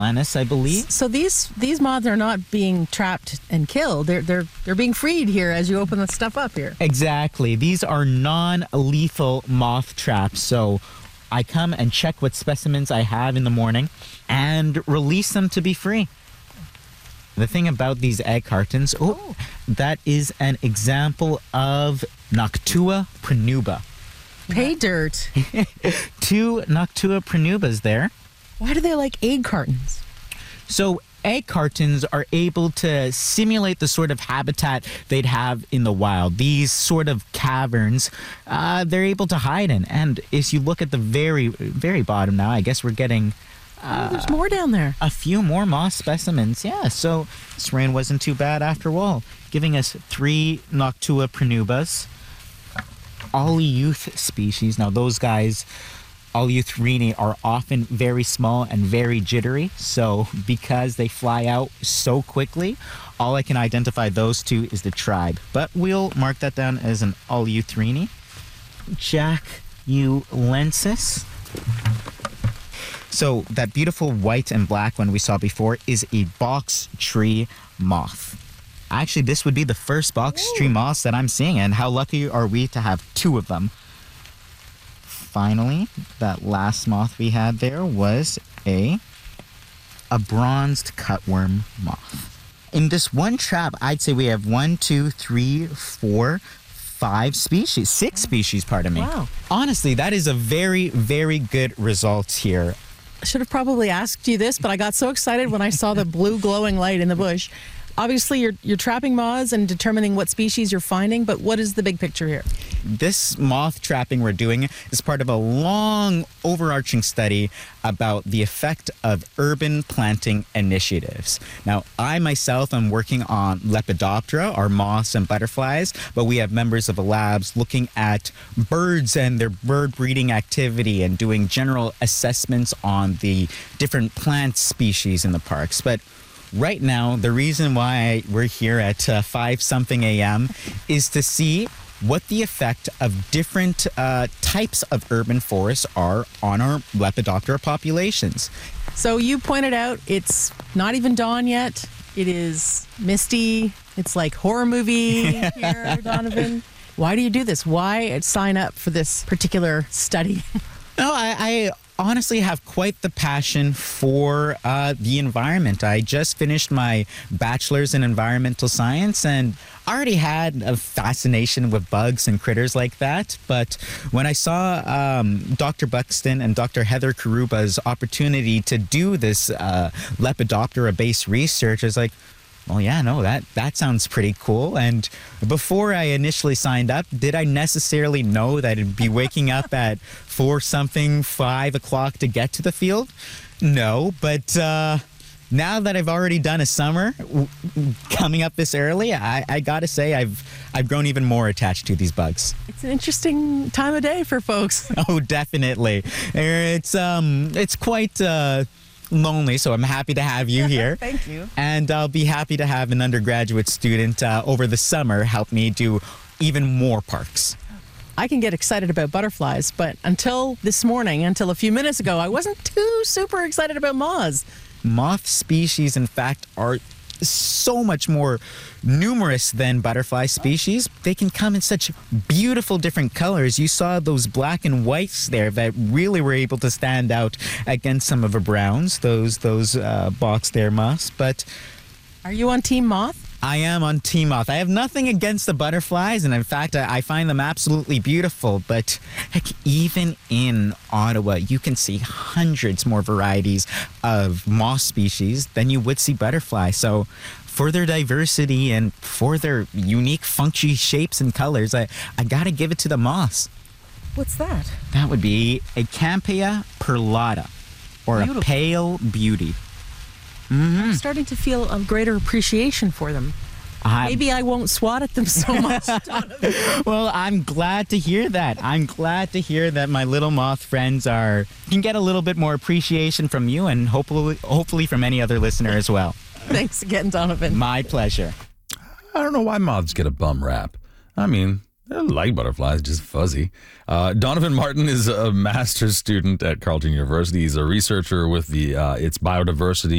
Anise, I believe. So these moths are not being trapped and killed. They're being freed here as you open the stuff up here. Exactly. These are non-lethal moth traps. So I come and check what specimens I have in the morning and release them to be free. The thing about these egg cartons, that is an example of Noctua pranuba. Pay dirt. 2 Noctua pranubas there. Why do they like egg cartons? So egg cartons are able to simulate the sort of habitat they'd have in the wild. These sort of caverns, they're able to hide in. And as you look at the very, very bottom now, I guess we're getting... there's more down there. A few more moth specimens. Yeah, so this rain wasn't too bad after all. Giving us 3 Noctua pranubas. Oleuth species. Now those guys... Oleuthrini are often very small and very jittery, so because they fly out so quickly, all I can identify those 2 is the tribe. But we'll mark that down as an Oleuthrini. Jaculensis. So that beautiful white and black one we saw before is a box tree moth. Actually, this would be the first box tree moths that I'm seeing, and how lucky are we to have 2 of them. Finally, that last moth we had there was a bronzed cutworm moth. In this one trap, I'd say we have 1, 2, 3, 4, 5 species. 6 species, pardon me. Wow. Honestly, that is a very, very good result here. I should have probably asked you this, but I got so excited when I saw the blue glowing light in the bush. Obviously, you're trapping moths and determining what species you're finding, but what is the big picture here? This moth trapping we're doing is part of a long overarching study about the effect of urban planting initiatives. Now, I myself am working on Lepidoptera, our moths and butterflies, but we have members of the labs looking at birds and their bird breeding activity and doing general assessments on the different plant species in the parks. But right now, the reason why we're here at 5-something a.m. is to see what the effect of different types of urban forests are on our Lepidoptera populations. So you pointed out it's not even dawn yet. It is misty. It's like horror movie here, Donovan. Why do you do this? Why sign up for this particular study? No, I honestly have quite the passion for the environment. I just finished my bachelor's in environmental science and already had a fascination with bugs and critters like that. But when I saw Dr. Buxton and Dr. Heather Karuba's opportunity to do this Lepidoptera-based research, I was like, well, yeah, no, that sounds pretty cool. And before I initially signed up, did I necessarily know that I'd be waking up at 5 o'clock to get to the field? No, but now that I've already done a summer coming up this early, I gotta say I've grown even more attached to these bugs. It's an interesting time of day for folks. Oh, definitely. It's quite lonely, so I'm happy to have you here. Thank you. And I'll be happy to have an undergraduate student over the summer help me do even more parks. I can get excited about butterflies, but until this morning, until a few minutes ago, I wasn't too super excited about moths. Moth species, in fact, are so much more numerous than butterfly species. They can come in such beautiful different colors. You saw those black and whites there that really were able to stand out against some of the browns, those box-there moths. But are you on Team Moth? I am on Team Moth. I have nothing against the butterflies, and in fact, I find them absolutely beautiful. But heck, even in Ottawa, you can see hundreds more varieties of moth species than you would see butterflies. So for their diversity and for their unique funky shapes and colors, I gotta give it to the moths. What's that? That would be a Campea perlata, or Beautiful. a pale beauty. I'm starting to feel a greater appreciation for them. Maybe I won't swat at them so much. Well, I'm glad to hear that. I'm glad to hear that my little moth friends can get a little bit more appreciation from you, and hopefully from any other listener as well. Thanks again, Donovan. My pleasure. I don't know why moths get a bum rap. I mean, they're like butterflies, just fuzzy. Donovan Martin is a master's student at Carleton University. He's a researcher with its biodiversity